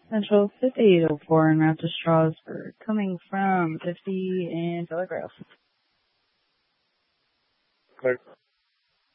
Central 5804 en route to Strasburg, coming from 50 and Telegraph. Clear.